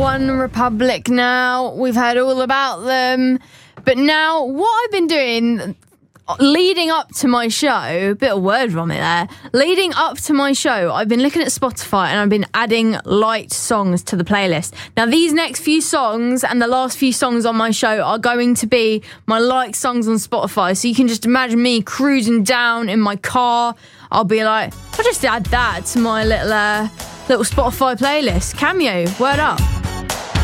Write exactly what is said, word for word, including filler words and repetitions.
One Republic now. We've heard all about them. But now, what I've been doing leading up to my show, bit of word vomit there, leading up to my show, I've been looking at Spotify and I've been adding liked songs to the playlist. Now, these next few songs and the last few songs on my show are going to be my liked songs on Spotify. So you can just imagine me cruising down in my car. I'll be like, I'll just add that to my little, uh, little Spotify playlist. Cameo, word up.